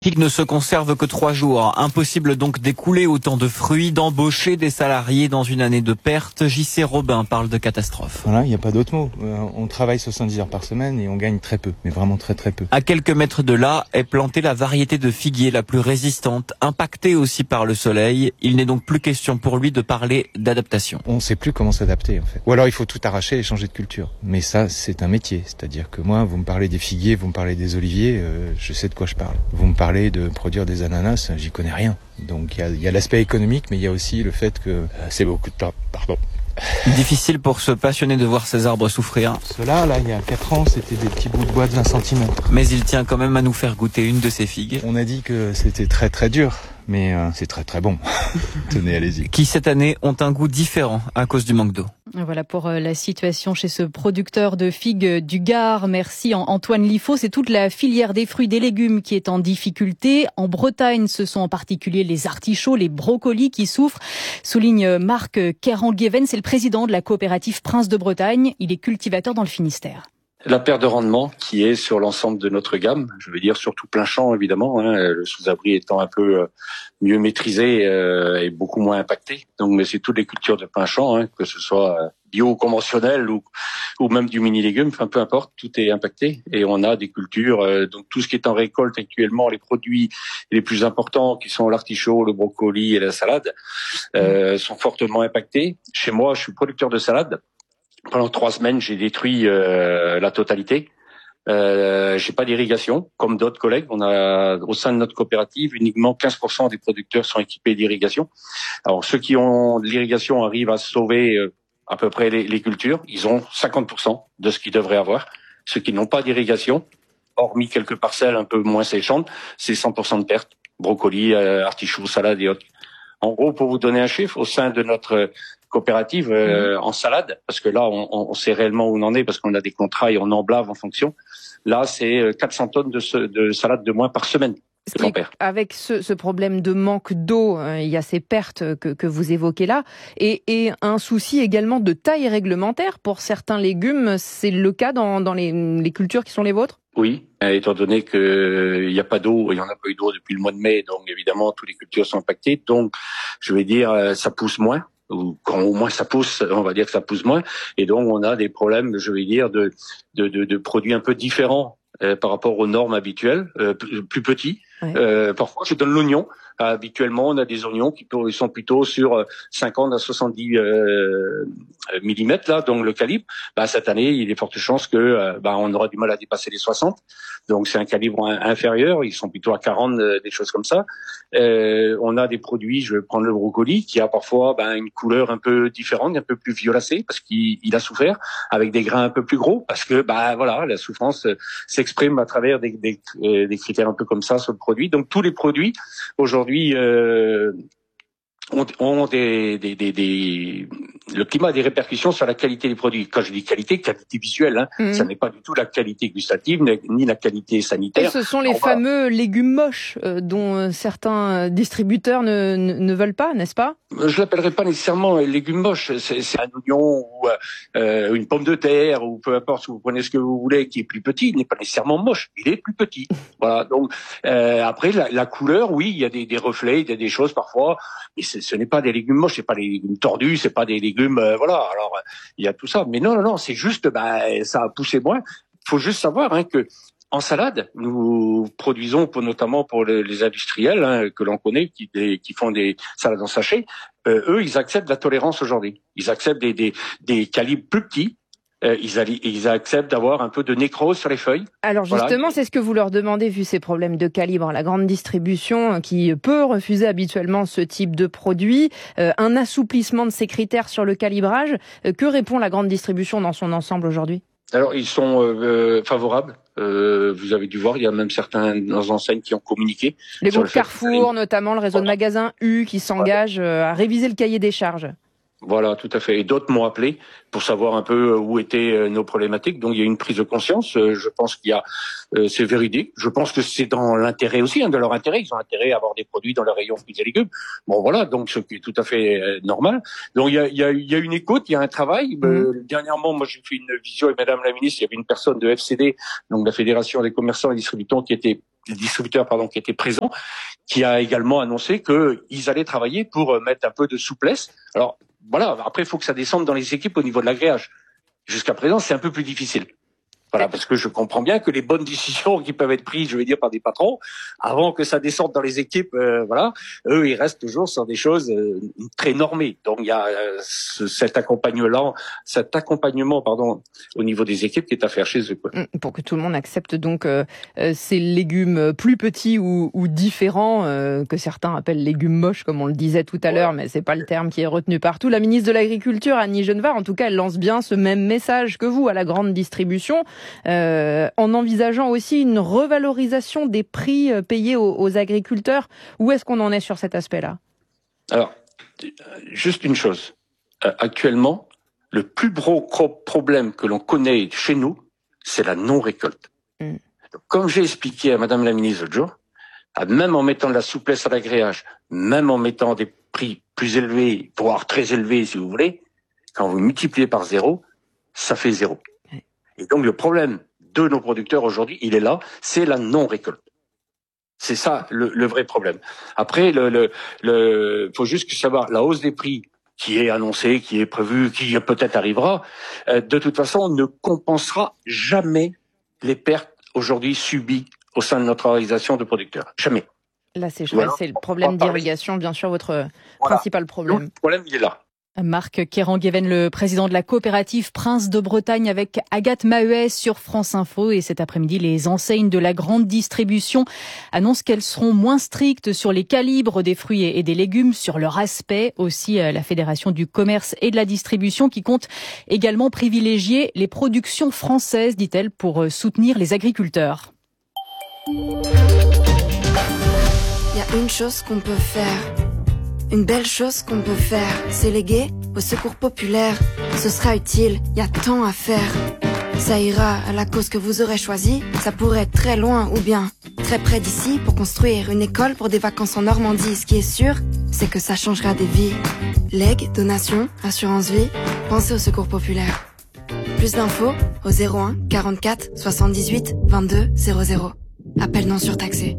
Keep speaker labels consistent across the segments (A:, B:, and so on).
A: Il ne se conserve que 3 jours. Impossible donc d'écouler autant de fruits, d'embaucher des salariés dans une année de perte. J.C. Robin parle de catastrophe.
B: Voilà, il n'y a pas d'autre mot. On travaille 70 heures par semaine et on gagne très peu, mais vraiment très très peu.
A: À quelques mètres de là est plantée la variété de figuier la plus résistante, impactée aussi par le soleil. Il n'est donc plus question pour lui de parler d'adaptation.
B: On ne sait plus comment s'adapter en fait. Ou alors il faut tout arracher et changer de culture. Mais ça, c'est un métier. C'est-à-dire que moi, vous me parlez des figuiers, vous me parlez des oliviers, je sais de quoi je parle. Vous me parlez de produire des ananas, j'y connais rien. Donc il y a l'aspect économique, mais il y a aussi le fait que c'est beaucoup de temps. Pardon.
A: Difficile pour ce passionné de voir ses arbres souffrir.
B: Ceux-là, il y a 4 ans, c'était des petits bouts de bois de 20 cm.
A: Mais il tient quand même à nous faire goûter une de ses figues.
B: On a dit que c'était très très dur, mais c'est très très bon. Tenez, allez-y.
A: Qui cette année ont un goût différent à cause du manque d'eau.
C: Voilà pour la situation chez ce producteur de figues du Gard. Merci Antoine Liffaut. C'est toute la filière des fruits et des légumes qui est en difficulté. En Bretagne, ce sont en particulier les artichauts, les brocolis qui souffrent, souligne Marc Kerangueven. C'est le président de la coopérative Prince de Bretagne. Il est cultivateur dans le Finistère.
D: La perte de rendement qui est sur l'ensemble de notre gamme, je veux dire surtout plein champ évidemment, le sous-abri étant un peu mieux maîtrisé et beaucoup moins impacté. Donc mais c'est toutes les cultures de plein champ, que ce soit bio, conventionnel ou même du mini-légume, enfin peu importe, tout est impacté. Et on a des cultures, donc tout ce qui est en récolte actuellement, les produits les plus importants qui sont l'artichaut, le brocoli et la salade, sont fortement impactés. Chez moi, je suis producteur de salade. Pendant 3 semaines, j'ai détruit la totalité. J'ai pas d'irrigation, comme d'autres collègues. On a au sein de notre coopérative uniquement 15% des producteurs sont équipés d'irrigation. Alors ceux qui ont de l'irrigation arrivent à sauver à peu près les cultures. Ils ont 50% de ce qu'ils devraient avoir. Ceux qui n'ont pas d'irrigation, hormis quelques parcelles un peu moins séchantes, c'est 100% de perte. Brocoli, artichaut, salade et autres. En gros, pour vous donner un chiffre, au sein de notre coopérative en salade, parce que là, on sait réellement où on en est, parce qu'on a des contrats et on emblave en fonction. Là, c'est 400 tonnes de salade de moins par semaine que l'on perd.
E: Avec ce problème de manque d'eau, il y a ces pertes que vous évoquez là, et un souci également de taille réglementaire pour certains légumes. C'est le cas dans les cultures qui sont les vôtres ?
D: Oui, étant donné qu'il n'y a pas d'eau, il n'y en a pas eu d'eau depuis le mois de mai, donc évidemment, toutes les cultures sont impactées. Donc, je vais dire, ça pousse moins. Ou quand au moins ça pousse, on va dire que ça pousse moins, et donc on a des problèmes, je vais dire, de produits un peu différents par rapport aux normes habituelles, plus petits. Ouais. Parfois, je donne l'oignon. Habituellement, on a des oignons qui sont plutôt sur 50 à 70 millimètres là, donc le calibre. Cette année, il y a fortes chances que on aura du mal à dépasser les 60. Donc c'est un calibre inférieur. Ils sont plutôt à 40, des choses comme ça. On a des produits. Je vais prendre le brocoli qui a parfois une couleur un peu différente, un peu plus violacée parce qu'il a souffert, avec des grains un peu plus gros parce que voilà, la souffrance s'exprime à travers des critères un peu comme ça sur le produit. Donc tous les produits aujourd'hui ont le climat a des répercussions sur la qualité des produits. Quand je dis qualité visuelle, ça n'est pas du tout la qualité gustative ni la qualité sanitaire.
E: Et ce sont les fameux légumes moches dont certains distributeurs ne veulent pas, n'est-ce pas ?
D: Je l'appellerai pas nécessairement légumes moches. C'est un oignon ou une pomme de terre ou peu importe. Si vous prenez ce que vous voulez, qui est plus petit, il n'est pas nécessairement moche. Il est plus petit. Voilà. Donc après la couleur, oui, il y a des reflets, il y a des choses parfois. Mais ce n'est pas des légumes moches, c'est pas des légumes tordus, c'est pas des légumes, voilà. Alors il y a tout ça, mais non, c'est juste, ça a poussé moins. Faut juste savoir que en salade, nous produisons notamment pour les industriels que l'on connaît, qui font des salades en sachet. Eux, ils acceptent la tolérance aujourd'hui. Ils acceptent des calibres plus petits. Ils acceptent d'avoir un peu de nécrose sur les feuilles.
E: Alors justement, c'est ce que vous leur demandez vu ces problèmes de calibre. La grande distribution qui peut refuser habituellement ce type de produit, un assouplissement de ces critères sur le calibrage. Que répond la grande distribution dans son ensemble aujourd'hui ?
D: Alors ils sont favorables. Vous avez dû voir, il y a même certaines enseignes qui ont communiqué.
E: Les groupes Carrefour, notamment le réseau de magasins U, qui s'engagent à réviser le cahier des charges.
D: Voilà, tout à fait. Et d'autres m'ont appelé pour savoir un peu où étaient nos problématiques. Donc il y a une prise de conscience. Je pense qu'il y a, c'est véridique. Je pense que c'est dans l'intérêt aussi, de leur intérêt. Ils ont intérêt à avoir des produits dans leur rayon fruits et légumes. Bon voilà, donc ce qui est tout à fait normal. Donc il y a une écoute, il y a un travail. Dernièrement, moi j'ai fait une visio avec Madame la Ministre. Il y avait une personne de FCD, donc la Fédération des commerçants et distributeurs, qui était distributeurs qui étaient présents, qui a également annoncé qu'ils allaient travailler pour mettre un peu de souplesse. Alors voilà, après il faut que ça descende dans les équipes au niveau de l'agréage. Jusqu'à présent, c'est un peu plus difficile. Voilà, parce que je comprends bien que les bonnes décisions qui peuvent être prises, je veux dire, par des patrons, avant que ça descende dans les équipes, eux, ils restent toujours sur des choses très normées. Donc, il y a cet accompagnement, au niveau des équipes qui est à faire chez eux, quoi.
E: Pour que tout le monde accepte donc ces légumes plus petits ou différents, que certains appellent légumes moches, comme on le disait tout à l'heure, mais c'est pas le terme qui est retenu partout. La ministre de l'Agriculture, Annie Genevard, en tout cas, elle lance bien ce même message que vous à la grande distribution. En envisageant aussi une revalorisation des prix payés aux agriculteurs. Où est-ce qu'on en est sur cet aspect-là ?
D: Alors, juste une chose. Actuellement, le plus gros problème que l'on connaît chez nous, c'est la non-récolte. Comme j'ai expliqué à Madame la ministre l'autre jour, même en mettant de la souplesse à l'agréage, même en mettant des prix plus élevés, voire très élevés si vous voulez, quand vous multipliez par 0, ça fait 0. Et donc le problème de nos producteurs aujourd'hui, il est là, c'est la non-récolte. C'est ça le vrai problème. Après, faut juste savoir la hausse des prix qui est annoncée, qui est prévue, qui peut-être arrivera, de toute façon ne compensera jamais les pertes aujourd'hui subies au sein de notre organisation de producteurs. Jamais.
E: Là, c'est le problème d'irrigation, bien sûr, votre principal problème.
D: Donc, le problème, il est là.
C: Marc Kerangueven, le président de la coopérative Prince de Bretagne avec Agathe Mahuès sur France Info. Et cet après-midi, les enseignes de la grande distribution annoncent qu'elles seront moins strictes sur les calibres des fruits et des légumes, sur leur aspect. Aussi, la Fédération du commerce et de la distribution qui compte également privilégier les productions françaises, dit-elle, pour soutenir les agriculteurs.
F: Il y a une chose qu'on peut faire. Une belle chose qu'on peut faire, c'est léguer au secours populaire. Ce sera utile, y a tant à faire. Ça ira à la cause que vous aurez choisie. Ça pourrait être très loin ou bien très près d'ici pour construire une école pour des vacances en Normandie. Ce qui est sûr, c'est que ça changera des vies. Legs, donations, assurance vie, pensez au secours populaire. Plus d'infos au 01 44 78 22 00. Appel non surtaxé.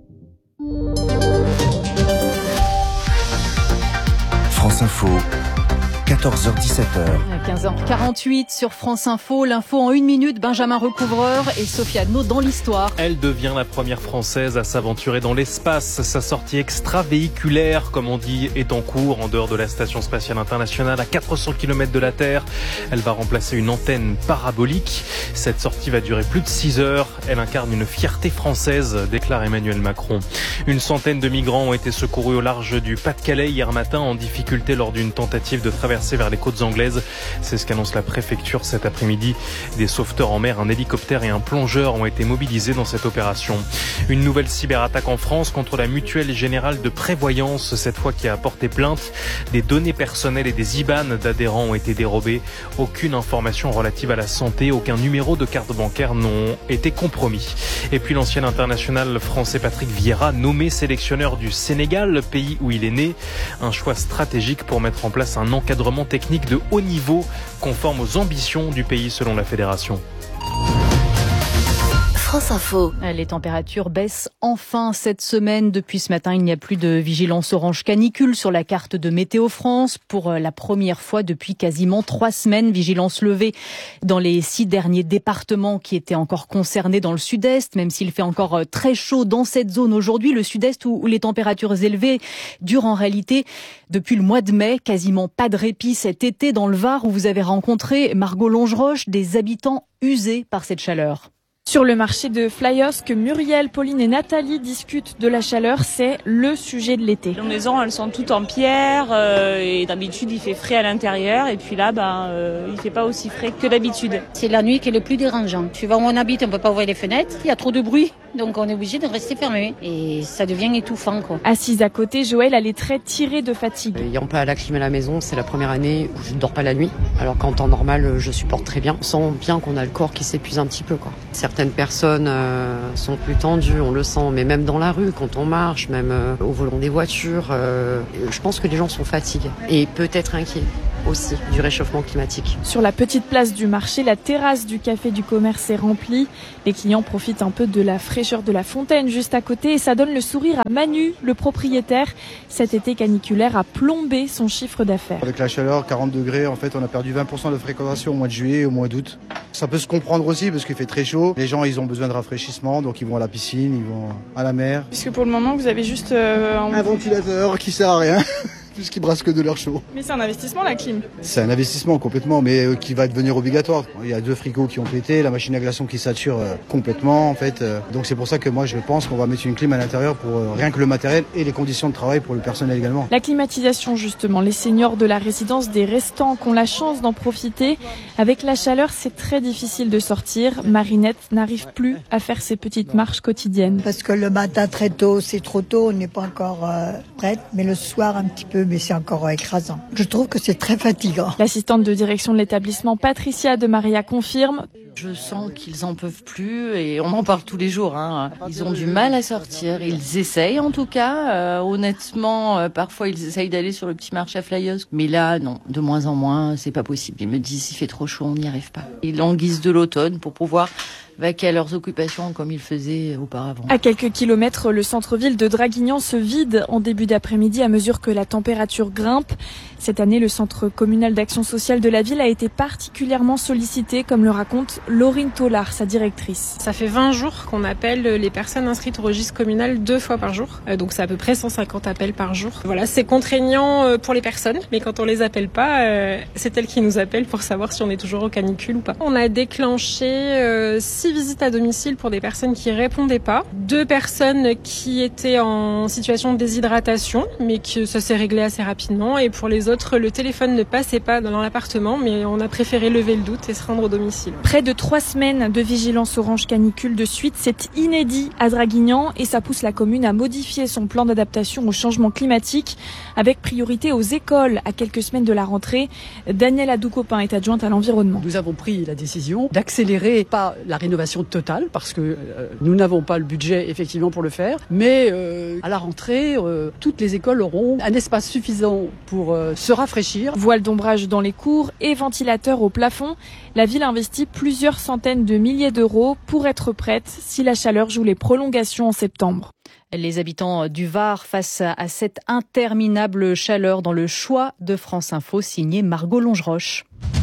G: France Info, 14h-17h.
C: 15h48 sur France Info. L'info en 1 minute, Benjamin Recouvreur et Sophia Adno dans l'histoire.
H: Elle devient la première Française à s'aventurer dans l'espace. Sa sortie extravéhiculaire, comme on dit, est en cours en dehors de la Station Spatiale Internationale à 400 km de la Terre. Elle va remplacer une antenne parabolique. Cette sortie va durer plus de 6 heures. Elle incarne une fierté française, déclare Emmanuel Macron. Une centaine de migrants ont été secourus au large du Pas-de-Calais hier matin en difficulté lors d'une tentative de traversée vers les côtes anglaises. C'est ce qu'annonce la préfecture cet après-midi. Des sauveteurs en mer, un hélicoptère et un plongeur ont été mobilisés dans cette opération. Une nouvelle cyberattaque en France contre la Mutuelle Générale de Prévoyance, cette fois qui a porté plainte. Des données personnelles et des IBAN d'adhérents ont été dérobées. Aucune information relative à la santé, aucun numéro de carte bancaire n'ont été compromis. Et puis l'ancien international français Patrick Vieira, nommé sélectionneur du Sénégal, pays où il est né. Un choix stratégique pour mettre en place un encadrement technique de haut niveau conforme aux ambitions du pays selon la fédération.
F: France Info.
C: Les températures baissent enfin cette semaine. Depuis ce matin, il n'y a plus de vigilance orange canicule sur la carte de Météo France. Pour la première fois depuis quasiment 3 semaines, vigilance levée dans les 6 derniers départements qui étaient encore concernés dans le sud-est, même s'il fait encore très chaud dans cette zone aujourd'hui. Le sud-est où les températures élevées durent en réalité depuis le mois de mai. Quasiment pas de répit cet été dans le Var où vous avez rencontré Margot Longeroche, des habitants usés par cette chaleur.
I: Sur le marché de Flyosque, Muriel, Pauline et Nathalie discutent de la chaleur. C'est le sujet de l'été.
J: Les maisons, elles sont toutes en pierre et d'habitude, il fait frais à l'intérieur. Et puis là, il fait pas aussi frais que d'habitude.
K: C'est la nuit qui est le plus dérangeant. Suivant où on habite, on peut pas ouvrir les fenêtres. Il y a trop de bruit. Donc on est obligé de rester fermé. Et ça devient étouffant, quoi.
I: Assise à côté, Joël a les traits tirés de fatigue.
L: Ayant pas la clim à la maison, c'est la première année où je ne dors pas la nuit. Alors qu'en temps normal, je supporte très bien. On sent bien qu'on a le corps qui s'épuise un petit peu, quoi. Certaines personnes sont plus tendues, on le sent, mais même dans la rue, quand on marche, même au volant des voitures, je pense que les gens sont fatigués et peut-être inquiets. aussi du réchauffement climatique.
I: Sur la petite place du marché, la terrasse du café du commerce est remplie. Les clients profitent un peu de la fraîcheur de la fontaine juste à côté et ça donne le sourire à Manu, le propriétaire. Cet été caniculaire a plombé son chiffre d'affaires.
M: Avec la chaleur, 40 degrés, en fait, on a perdu 20% de fréquentation au mois de juillet et au mois d'août. Ça peut se comprendre aussi parce qu'il fait très chaud. Les gens, ils ont besoin de rafraîchissement, donc ils vont à la piscine, ils vont à la mer.
I: Puisque pour le moment, vous avez juste
M: un ventilateur qui sert à rien. Puisqu'ils brassent que de l'air chaud.
I: Mais c'est un investissement, la clim.
M: C'est un investissement complètement, mais qui va devenir obligatoire. Il y a 2 frigos qui ont pété, la machine à glaçons qui sature complètement en fait. Donc c'est pour ça que moi je pense qu'on va mettre une clim à l'intérieur pour rien que le matériel et les conditions de travail pour le personnel également.
I: La climatisation justement, les seniors de la résidence des restants qui ont la chance d'en profiter. Avec la chaleur, c'est très difficile de sortir. Marinette n'arrive plus à faire ses petites marches quotidiennes.
N: Parce que le matin très tôt, c'est trop tôt, on n'est pas encore prête, mais le soir un petit peu. Mais c'est encore écrasant. Je trouve que c'est très fatigant.
I: L'assistante de direction de l'établissement, Patricia de Maria, confirme.
O: Je sens qu'ils en peuvent plus et on en parle tous les jours. Ils ont du mal à sortir. Ils essayent en tout cas. Honnêtement, parfois ils essayent d'aller sur le petit marché à Flyers. Mais là, non, de moins en moins, c'est pas possible. Ils me disent, il fait trop chaud, on n'y arrive pas. Ils languissent de l'automne pour pouvoir vaquer à leurs occupations comme ils faisaient auparavant.
I: À quelques kilomètres, le centre-ville de Draguignan se vide en début d'après-midi à mesure que la température grimpe. Cette année, le centre communal d'action sociale de la ville a été particulièrement sollicité, comme le raconte Laurine Tollard, sa directrice.
P: Ça fait 20 jours qu'on appelle les personnes inscrites au registre communal 2 fois par jour. Donc c'est à peu près 150 appels par jour. Voilà, c'est contraignant pour les personnes, mais quand on les appelle pas, c'est elles qui nous appellent pour savoir si on est toujours au canicule ou pas. On a déclenché 6 visites à domicile pour des personnes qui répondaient pas, 2 personnes qui étaient en situation de déshydratation, mais que ça s'est réglé assez rapidement, et pour les autres, le téléphone ne passait pas dans l'appartement, mais on a préféré lever le doute et se rendre au domicile.
I: Près de 3 semaines de vigilance orange canicule de suite, c'est inédit à Draguignan et ça pousse la commune à modifier son plan d'adaptation au changement climatique avec priorité aux écoles à quelques semaines de la rentrée. Danielle Adoukopin est adjointe à l'environnement.
Q: Nous avons pris la décision d'accélérer pas la rénovation totale parce que nous n'avons pas le budget effectivement pour le faire, mais à la rentrée, toutes les écoles auront un espace suffisant pour se rafraîchir.
I: Voile d'ombrage dans les cours et ventilateurs au plafond. La ville investit plusieurs centaines de milliers d'euros pour être prête si la chaleur joue les prolongations en septembre.
C: Les habitants du Var face à cette interminable chaleur dans le choix de France Info, signé Margot Longeroche.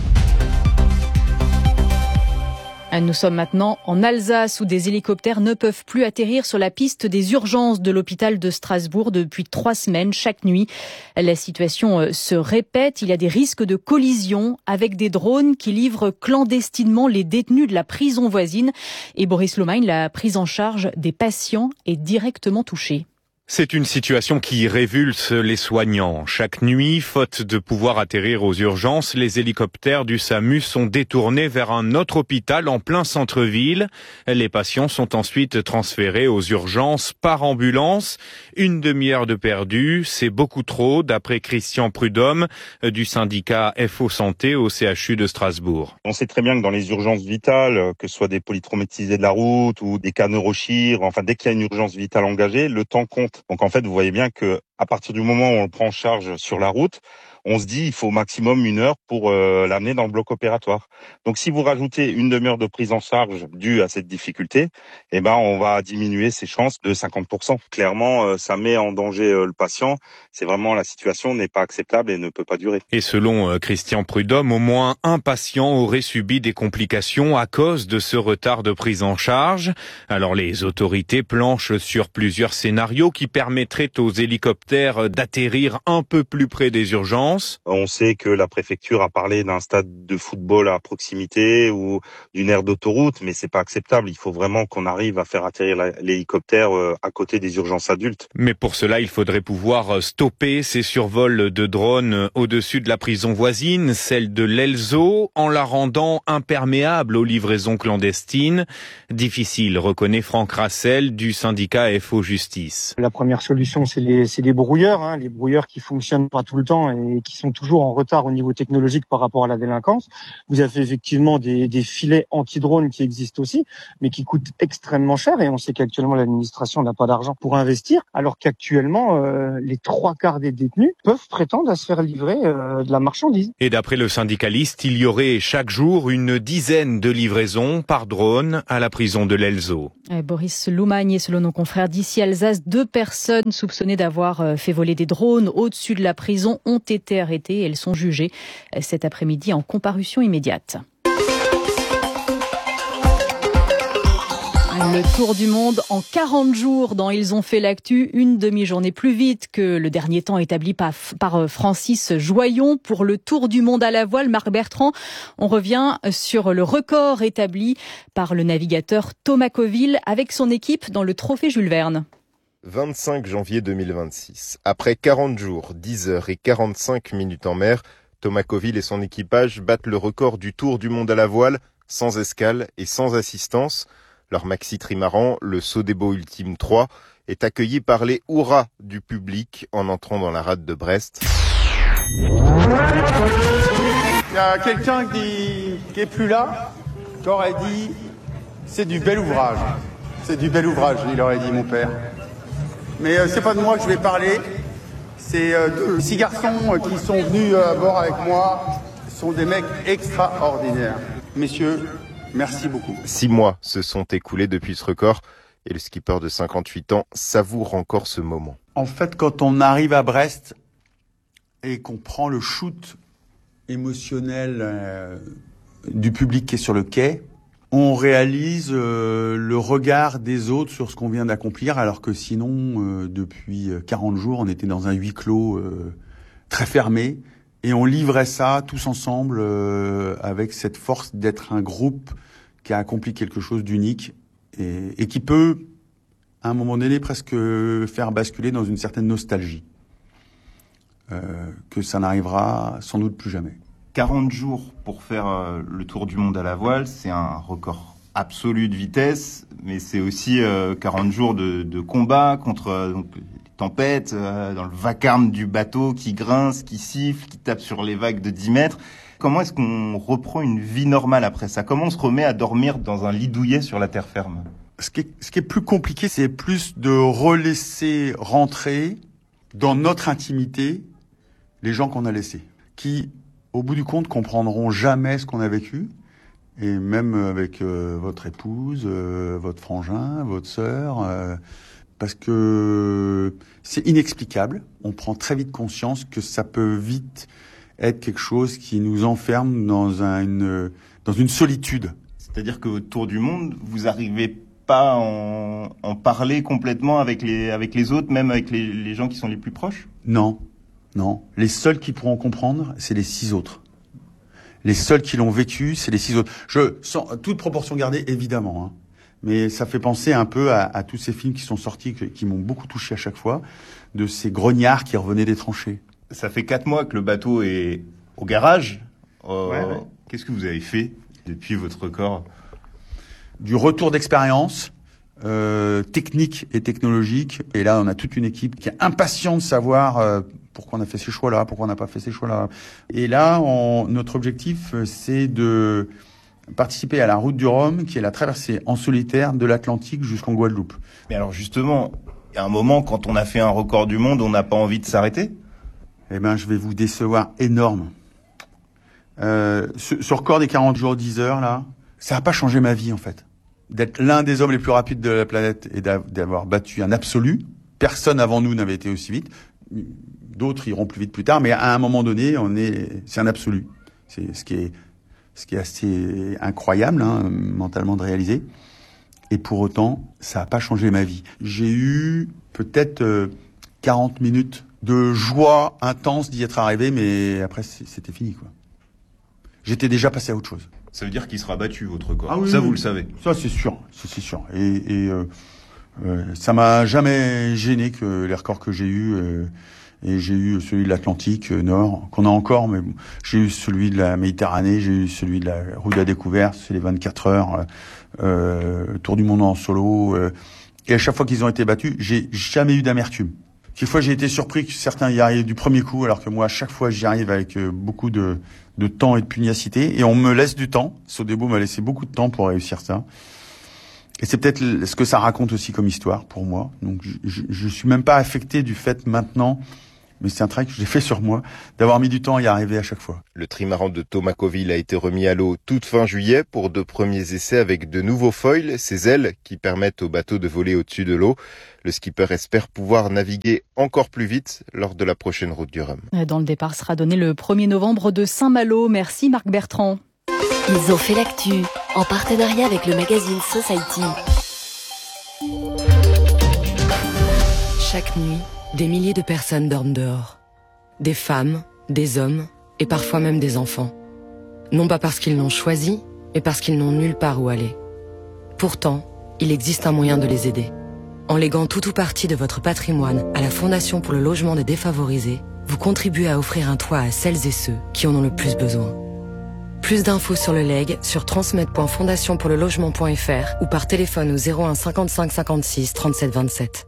C: Nous sommes maintenant en Alsace où des hélicoptères ne peuvent plus atterrir sur la piste des urgences de l'hôpital de Strasbourg depuis 3 semaines chaque nuit. La situation se répète. Il y a des risques de collision avec des drones qui livrent clandestinement les détenus de la prison voisine. Et Boris Lomagne, la prise en charge des patients est directement touchée.
R: C'est une situation qui révulse les soignants. Chaque nuit, faute de pouvoir atterrir aux urgences, les hélicoptères du SAMU sont détournés vers un autre hôpital en plein centre-ville. Les patients sont ensuite transférés aux urgences par ambulance. 1 demi-heure de perdu, c'est beaucoup trop, d'après Christian Prudhomme du syndicat FO Santé au CHU de Strasbourg.
S: On sait très bien que dans les urgences vitales, que ce soit des polytraumatisés de la route ou des cas neurochir, enfin dès qu'il y a une urgence vitale engagée, le temps compte. Donc en fait, vous voyez bien que à partir du moment où on le prend en charge sur la route, on se dit il faut au maximum 1 heure pour l'amener dans le bloc opératoire. Donc si vous rajoutez 1 demi-heure de prise en charge due à cette difficulté, eh ben on va diminuer ses chances de 50%. Clairement, ça met en danger le patient. C'est vraiment, la situation n'est pas acceptable et ne peut pas durer.
R: Et selon Christian Prudhomme, au moins un patient aurait subi des complications à cause de ce retard de prise en charge. Alors les autorités planchent sur plusieurs scénarios qui permettraient aux hélicoptères d'atterrir un peu plus près des urgences.
S: On sait que la préfecture a parlé d'un stade de football à proximité ou d'une aire d'autoroute, mais c'est pas acceptable. Il faut vraiment qu'on arrive à faire atterrir l'hélicoptère à côté des urgences adultes.
R: Mais pour cela, il faudrait pouvoir stopper ces survols de drones au-dessus de la prison voisine, celle de l'Elzo, en la rendant imperméable aux livraisons clandestines. Difficile, reconnaît Franck Rassel du syndicat FO Justice.
T: La première solution, c'est les brouilleurs, les brouilleurs qui fonctionnent pas tout le temps et qui sont toujours en retard au niveau technologique par rapport à la délinquance. Vous avez effectivement des filets anti-drones qui existent aussi, mais qui coûtent extrêmement cher, et on sait qu'actuellement l'administration n'a pas d'argent pour investir, alors qu'actuellement les 3/4 des détenus peuvent prétendre à se faire livrer de la marchandise.
R: Et d'après le syndicaliste, il y aurait chaque jour une dizaine de livraisons par drone à la prison de l'Elzo.
C: Boris Loumagne, et selon nos confrères d'ici Alsace, 2 personnes soupçonnées d'avoir fait voler des drones au-dessus de la prison ont été arrêtées. Elles sont jugées cet après-midi en comparution immédiate. Le tour du monde en 40 jours dans Ils ont fait l'actu, une demi-journée plus vite que le dernier temps établi par Francis Joyon pour le tour du monde à la voile. Marc Bertrand, on revient sur le record établi par le navigateur Thomas Coville avec son équipe dans le trophée Jules Verne.
U: 25 janvier 2026. Après 40 jours, 10 heures et 45 minutes en mer, Thomas Coville et son équipage battent le record du tour du monde à la voile, sans escale et sans assistance. Leur maxi trimaran, le Sodebo Ultime 3, est accueilli par les hurrahs du public en entrant dans la rade de Brest.
V: Il y a quelqu'un qui est plus là, qui aurait dit « c'est du bel ouvrage ». C'est du bel ouvrage, il aurait dit mon père. Mais c'est pas de moi que je vais parler, c'est de 6 garçons qui sont venus à bord avec moi. Ce sont des mecs extraordinaires. Messieurs, merci beaucoup.
U: 6 mois se sont écoulés depuis ce record et le skipper de 58 ans savoure encore ce moment.
V: En fait, quand on arrive à Brest et qu'on prend le shoot émotionnel du public qui est sur le quai, on réalise le regard des autres sur ce qu'on vient d'accomplir, alors que sinon, depuis 40 jours, on était dans un huis clos très fermé. Et on livrait ça tous ensemble avec cette force d'être un groupe qui a accompli quelque chose d'unique et qui peut, à un moment donné, presque faire basculer dans une certaine nostalgie. Que ça n'arrivera sans doute plus jamais.
U: 40 jours pour faire le tour du monde à la voile, c'est un record absolu de vitesse, mais c'est aussi 40 jours de combat contre les tempêtes, dans le vacarme du bateau qui grince, qui siffle, qui tape sur les vagues de 10 mètres. Comment est-ce qu'on reprend une vie normale après ça? Comment on se remet à dormir dans un lit douillet sur la terre ferme?
V: Ce qui est plus compliqué, c'est plus de relaisser rentrer dans notre intimité les gens qu'on a laissés, qui, au bout du compte, comprendront jamais ce qu'on a vécu, et même avec votre épouse, votre frangin, votre sœur, parce que c'est inexplicable. On prend très vite conscience que ça peut vite être quelque chose qui nous enferme dans une solitude.
U: C'est-à-dire que votre tour du monde, vous arrivez pas en parler complètement avec les autres, même avec les gens qui sont les plus proches?
V: Non. Les seuls qui pourront comprendre, c'est les 6 autres. Les seuls qui l'ont vécu, c'est les 6 autres. Sans toute proportion gardée, évidemment, hein. Mais ça fait penser un peu à tous ces films qui sont sortis, qui m'ont beaucoup touché à chaque fois, de ces grognards qui revenaient des tranchées.
U: Ça fait 4 mois que le bateau est au garage.
V: Ouais.
U: Qu'est-ce que vous avez fait depuis votre record?
V: Du retour d'expérience, technique et technologique. Et là, on a toute une équipe qui est impatiente de savoir pourquoi on a fait ces choix-là, pourquoi on n'a pas fait ces choix-là. Et là, notre objectif, c'est de participer à la route du Rhum, qui est la traversée en solitaire de l'Atlantique jusqu'en Guadeloupe.
U: Mais alors justement, il y a un moment, quand on a fait un record du monde, on n'a pas envie de s'arrêter?
V: Eh ben, je vais vous décevoir énorme. Ce record des 40 jours, 10 heures, là, ça n'a pas changé ma vie, en fait. D'être l'un des hommes les plus rapides de la planète et d'avoir battu un absolu. Personne avant nous n'avait été aussi vite. D'autres iront plus vite plus tard, mais à un moment donné, c'est un absolu. C'est ce qui est assez incroyable, hein, mentalement de réaliser. Et pour autant, ça n'a pas changé ma vie. J'ai eu peut-être 40 minutes de joie intense d'y être arrivé, mais après, c'était fini, quoi. J'étais déjà passé à autre chose.
U: Ça veut dire qu'il sera battu, votre record.
V: Ah oui,
U: ça, vous le savez.
V: Ça, c'est sûr. C'est sûr. Et ça m'a jamais gêné que les records que j'ai eus. Et j'ai eu celui de l'Atlantique Nord, qu'on a encore, mais bon, j'ai eu celui de la Méditerranée, j'ai eu celui de la route de la découverte, c'est les 24 heures, Tour du monde en solo. Et à chaque fois qu'ils ont été battus, j'ai jamais eu d'amertume. Quelquefois, j'ai été surpris que certains y arrivent du premier coup, alors que moi, à chaque fois, j'y arrive avec beaucoup de temps et de pugnacité. Et on me laisse du temps. Sodebo m'a laissé beaucoup de temps pour réussir ça. Et c'est peut-être ce que ça raconte aussi comme histoire pour moi. Donc, je suis même pas affecté du fait maintenant, mais c'est un travail que j'ai fait sur moi, d'avoir mis du temps à y arriver à chaque fois.
A: Le trimaran de Tomakoville a été remis à l'eau toute fin juillet pour 2 premiers essais avec de nouveaux foils, ces ailes qui permettent au bateau de voler au-dessus de l'eau. Le skipper espère pouvoir naviguer encore plus vite lors de la prochaine route du Rhum.
C: Dans le départ sera donné le 1er novembre de Saint-Malo. Merci Marc Bertrand.
B: Ils ont fait l'actu en partenariat avec le magazine Society. Chaque nuit, des milliers de personnes dorment dehors. Des femmes, des hommes et parfois même des enfants. Non pas parce qu'ils l'ont choisi, mais parce qu'ils n'ont nulle part où aller. Pourtant, il existe un moyen de les aider. En léguant tout ou partie de votre patrimoine à la Fondation pour le logement des défavorisés, vous contribuez à offrir un toit à celles et ceux qui en ont le plus besoin. Plus d'infos sur le leg sur transmet.fondationpourlelogement.fr ou par téléphone au 01 55 56 37 27.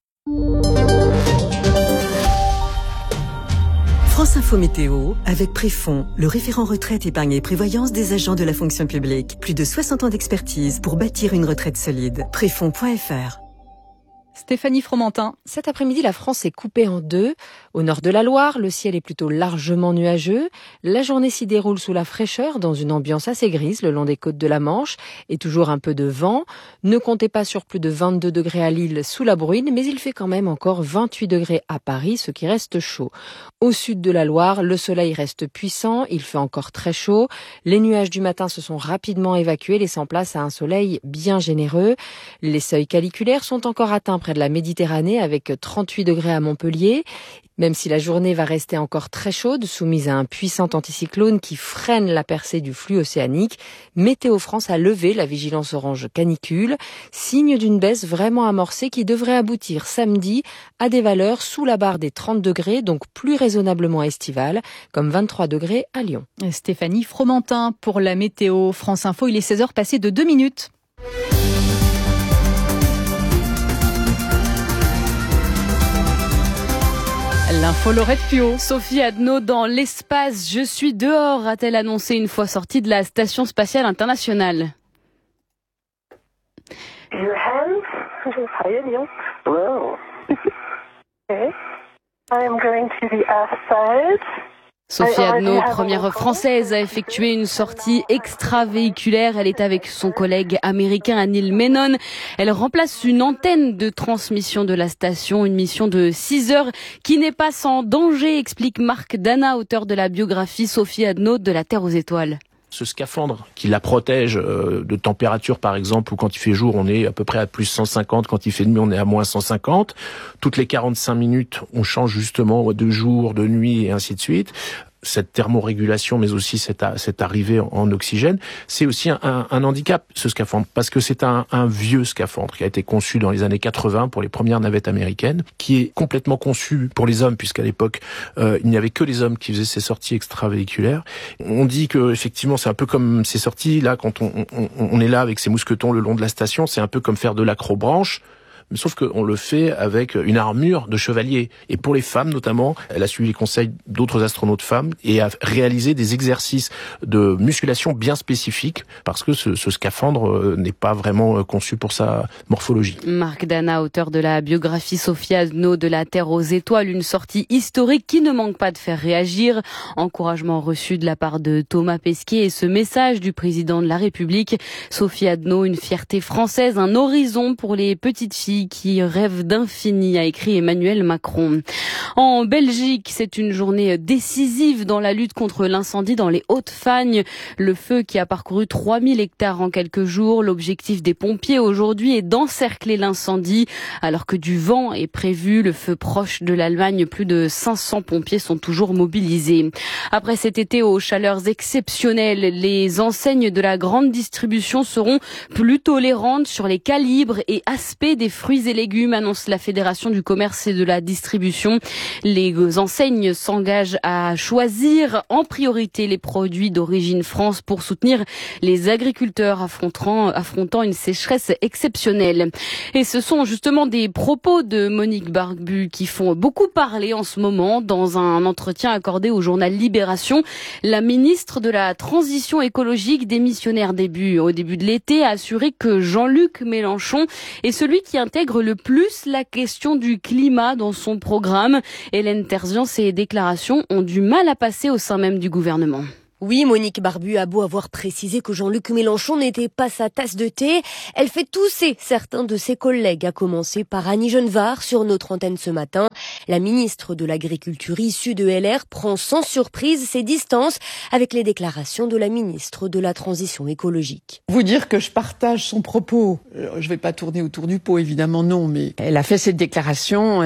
W: France Info Météo avec Préfond, le référent retraite, épargne et prévoyance des agents de la fonction publique. Plus de 60 ans d'expertise pour bâtir une retraite solide. Préfond.fr.
C: Stéphanie Fromentin.
E: Cet après-midi, la France est coupée en deux. Au nord de la Loire, le ciel est plutôt largement nuageux. La journée s'y déroule sous la fraîcheur, dans une ambiance assez grise le long des côtes de la Manche, et toujours un peu de vent. Ne comptez pas sur plus de 22 degrés à Lille sous la bruine, mais il fait quand même encore 28 degrés à Paris, ce qui reste chaud. Au sud de la Loire, le soleil reste puissant, il fait encore très chaud. Les nuages du matin se sont rapidement évacués, laissant place à un soleil bien généreux. Les seuils caliculaires sont encore atteints près de la Méditerranée avec 38 degrés à Montpellier. Même si la journée va rester encore très chaude, soumise à un puissant anticyclone qui freine la percée du flux océanique, Météo France a levé la vigilance orange canicule, signe d'une baisse vraiment amorcée qui devrait aboutir samedi à des valeurs sous la barre des 30 degrés, donc plus raisonnablement estivales, comme 23 degrés à Lyon.
C: Stéphanie Fromentin pour la météo. France Info, il est 16h passé de 2 minutes. L'info Laurette Puot.
X: Sophie Adno dans l'espace. Je suis dehors, a-t-elle annoncé une fois sortie de la Station Spatiale Internationale.
Y: Your hands. How are you? Hello. Okay. I am going to the outside.
X: Sophie Adno, première française à effectuer une sortie extravéhiculaire. Elle est avec son collègue américain Anil Menon. Elle remplace une antenne de transmission de la station, une mission de 6 heures qui n'est pas sans danger, explique Marc Dana, auteur de la biographie Sophie Adno de la Terre aux étoiles.
Z: Ce scaphandre qui la protège de température par exemple, où quand il fait jour on est à peu près à plus 150, quand il fait nuit on est à moins 150. Toutes les 45 minutes on change justement de jour, de nuit et ainsi de suite. Cette thermorégulation, mais aussi cette arrivée en oxygène, c'est aussi un handicap, ce scaphandre, parce que c'est un vieux scaphandre qui a été conçu dans les années 80 pour les premières navettes américaines, qui est complètement conçu pour les hommes, puisqu'à l'époque, il n'y avait que les hommes qui faisaient ces sorties extravéhiculaires. On dit que effectivement, c'est un peu comme ces sorties, là, quand on est là avec ses mousquetons le long de la station, c'est un peu comme faire de l'acrobranche. Sauf qu'on le fait avec une armure de chevalier. Et pour les femmes notamment, elle a suivi les conseils d'autres astronautes femmes et a réalisé des exercices de musculation bien spécifiques parce que ce scaphandre n'est pas vraiment conçu pour sa morphologie.
X: Marc Dana, auteur de la biographie Sophie Adno de la Terre aux étoiles, une sortie historique qui ne manque pas de faire réagir. Encouragement reçu de la part de Thomas Pesquet et ce message du président de la République. Sophie Adno, une fierté française, un horizon pour les petites filles qui rêve d'infini, a écrit Emmanuel Macron. En Belgique, c'est une journée décisive dans la lutte contre l'incendie dans les Hautes-Fagnes. Le feu qui a parcouru 3000 hectares en quelques jours. L'objectif des pompiers aujourd'hui est d'encercler l'incendie alors que du vent est prévu. Le feu proche de l'Allemagne, plus de 500 pompiers sont toujours mobilisés. Après cet été aux chaleurs exceptionnelles, les enseignes de la grande distribution seront plus tolérantes sur les calibres et aspects des fruits fruits et légumes, annonce la Fédération du commerce et de la distribution. Les enseignes s'engagent à choisir en priorité les produits d'origine France pour soutenir les agriculteurs affrontant une sécheresse exceptionnelle. Et ce sont justement des propos de Monique Barbu qui font beaucoup parler en ce moment. Dans un entretien accordé au journal Libération, la ministre de la Transition écologique, démissionnaire au début de l'été, a assuré que Jean-Luc Mélenchon est celui qui intègre le plus la question du climat dans son programme. Hélène Terzian, ces déclarations ont du mal à passer au sein même du gouvernement.
D: Oui, Monique Barbu a beau avoir précisé que Jean-Luc Mélenchon n'était pas sa tasse de thé, elle fait tousser certains de ses collègues, à commencer par Annie Genevard sur notre antenne ce matin. La ministre de l'Agriculture issue de LR prend sans surprise ses distances avec les déclarations de la ministre de la Transition écologique.
F: Vous dire que je partage son propos, je vais pas tourner autour du pot, évidemment non, mais elle a fait cette déclaration,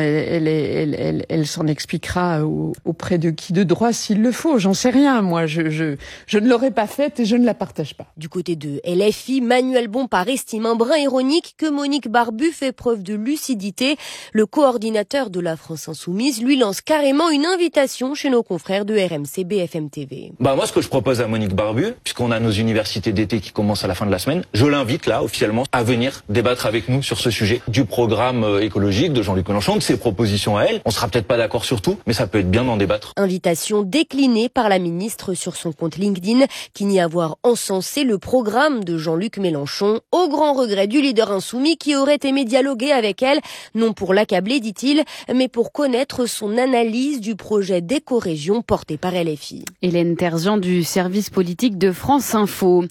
F: elle s'en expliquera auprès de qui de droit s'il le faut, j'en sais rien, moi, je ne l'aurais pas faite et je ne la partage pas.
D: Du côté de LFI, Manuel Bompard estime un brin ironique que Monique Barbu fait preuve de lucidité. Le coordinateur de la France Insoumise lui lance carrément une invitation chez nos confrères de RMC BFM TV.
G: Moi, ce que je propose à Monique Barbu, puisqu'on a nos universités d'été qui commencent à la fin de la semaine, je l'invite là, officiellement, à venir débattre avec nous sur ce sujet du programme écologique de Jean-Luc Mélenchon, de ses propositions à elle. On sera peut-être pas d'accord sur tout, mais ça peut être bien d'en débattre.
D: Invitation déclinée par la ministre sur son compte LinkedIn, qui nie avoir encensé le programme de Jean-Luc Mélenchon, au grand regret du leader insoumis qui aurait aimé dialoguer avec elle, non pour l'accabler, dit-il, mais pour connaître son analyse du projet d'éco-région porté par LFI.
X: Hélène Terzian du service politique de France Info.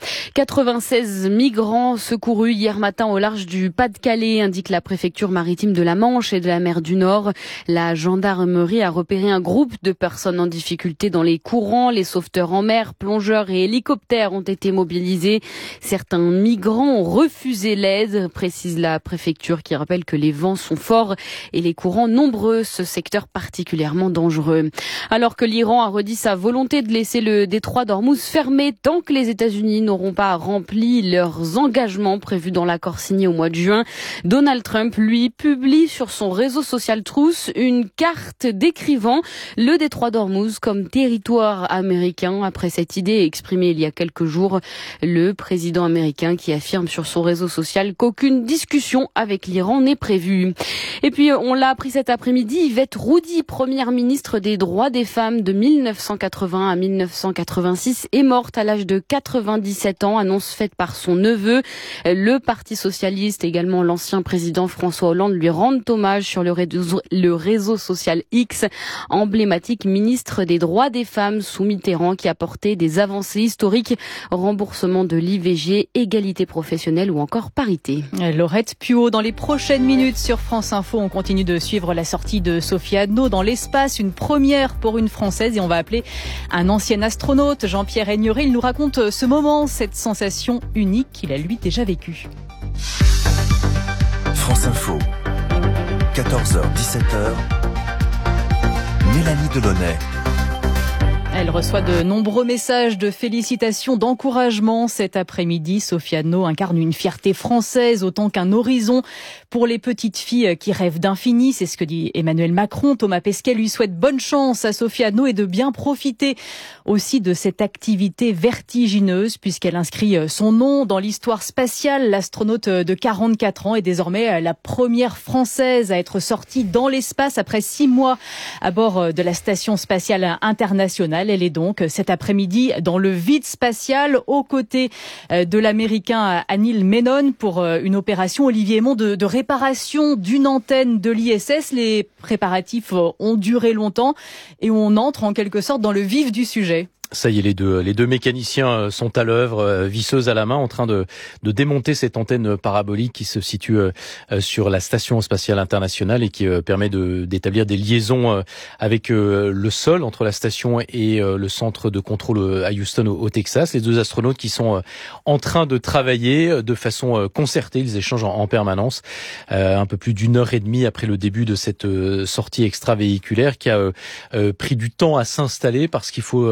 X: 96 migrants secourus hier matin au large du Pas-de-Calais, indique la préfecture maritime de la Manche et de la mer du Nord. La gendarmerie a repéré un groupe de personnes en difficulté dans les courants. Les sauveteurs en mer, plongeurs et hélicoptères ont été mobilisés. Certains migrants ont refusé l'aide, précise la préfecture, qui rappelle que les vents sont forts et les courants nombreux, ce secteur particulièrement dangereux. Alors que l'Iran a redit sa volonté de laisser le détroit d'Ormuz fermé tant que les États-Unis n'auront pas rempli leurs engagements prévus dans l'accord signé au mois de juin, Donald Trump, lui, publie sur son réseau social Truth une carte décrivant le détroit d'Ormuz comme territoire américain. Après cette idée exprimée il y a quelques jours, le président américain qui affirme sur son réseau social qu'aucune discussion avec l'Iran n'est prévue. Et puis, on l'a appris cet après-midi, Yvette Roudy, première ministre des droits des femmes de 1980 à 1986, est morte à l'âge de 97 ans, annonce faite par son neveu. Le Parti socialiste, également l'ancien président François Hollande, lui rendent hommage sur le réseau social X, emblématique ministre des droits des femmes sous Mitterrand, qui a porté des avancées historiques, remboursement de l'IVG, égalité professionnelle ou encore parité.
C: Laurette Puot, dans les prochaines minutes sur France Info, on continue de suivre la sortie de Sophie Adno dans l'espace, une première pour une Française, et on va appeler un ancien astronaute, Jean-Pierre Aigneret. Il nous raconte ce moment, cette sensation unique qu'il a lui déjà vécue.
H: France Info, 14h-17h, Mélanie Delaunay.
C: Elle reçoit de nombreux messages de félicitations, d'encouragement. Cet après-midi, Sophie Adno incarne une fierté française autant qu'un horizon pour les petites filles qui rêvent d'infini. C'est ce que dit Emmanuel Macron. Thomas Pesquet lui souhaite bonne chance à Sophie Adno et de bien profiter aussi de cette activité vertigineuse puisqu'elle inscrit son nom dans l'histoire spatiale. L'astronaute de 44 ans est désormais la première Française à être sortie dans l'espace après 6 mois à bord de la Station spatiale internationale. Elle est donc cet après-midi dans le vide spatial aux côtés de l'Américain Neil Menon pour une opération Olivier Aymon de réparation d'une antenne de l'ISS. Les préparatifs ont duré longtemps et on entre en quelque sorte dans le vif du sujet.
J: Ça y est, les deux mécaniciens sont à l'œuvre, visseuse à la main, en train de démonter cette antenne parabolique qui se situe sur la Station spatiale internationale et qui permet d'établir des liaisons avec le sol entre la station et le centre de contrôle à Houston au Texas. Les deux astronautes qui sont en train de travailler de façon concertée, ils échangent en permanence. Un peu plus d'1h30 après le début de cette sortie extravéhiculaire qui a pris du temps à s'installer parce qu'il faut le temps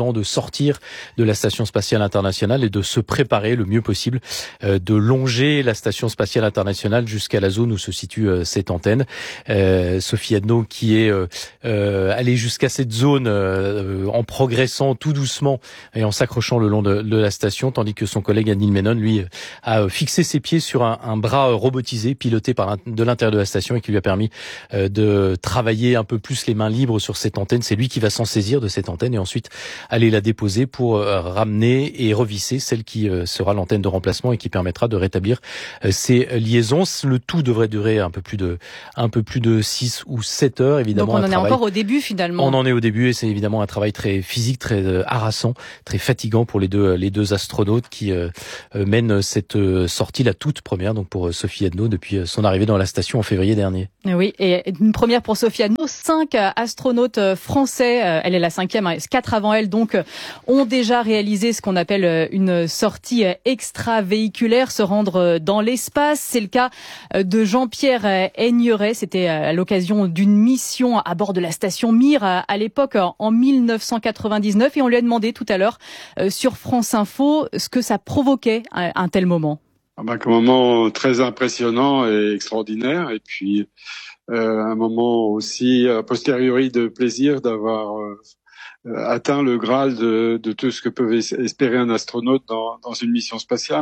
J: temps de sortir de la Station spatiale internationale et de se préparer le mieux possible, de longer la Station spatiale internationale jusqu'à la zone où se situe cette antenne. Sophie Adno qui est allée jusqu'à cette zone en progressant tout doucement et en s'accrochant le long de la station, tandis que son collègue Anil Menon, lui, a fixé ses pieds sur un bras robotisé piloté de l'intérieur de la station et qui lui a permis de travailler un peu plus les mains libres sur cette antenne. C'est lui qui va s'en saisir de cette antenne et ensuite aller la déposer pour ramener et revisser celle qui sera l'antenne de remplacement et qui permettra de rétablir ces liaisons. Le tout devrait durer un peu plus de 6 ou 7 heures, évidemment.
C: Donc on en est encore au début finalement.
J: On en est au début et c'est évidemment un travail très physique, très harassant, très fatigant pour les deux astronautes qui mènent cette sortie, la toute première, donc pour Sophie Adno depuis son arrivée dans la station en février dernier.
C: Oui, et une première pour Sophie Adno. 5 astronautes français, elle est la 5e, 4 avant elle donc, ont déjà réalisé ce qu'on appelle une sortie extravéhiculaire, se rendre dans l'espace. C'est le cas de Jean-Pierre Aigneret. C'était à l'occasion d'une mission à bord de la station Mir à l'époque en 1999 et on lui a demandé tout à l'heure sur France Info ce que ça provoquait un tel moment.
H: Un moment très impressionnant et extraordinaire et puis un moment aussi a posteriori de plaisir d'avoir atteint le Graal de tout ce que peut espérer un astronaute dans une mission spatiale,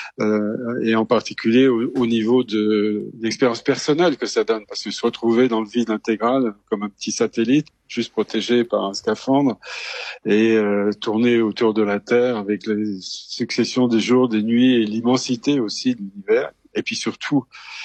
H: et en particulier au niveau de l'expérience personnelle que ça donne, parce que se retrouver dans le vide intégral comme un petit satellite, juste protégé par un scaphandre, et tourner autour de la Terre avec les successions des jours, des nuits et l'immensité aussi de l'univers, et puis surtout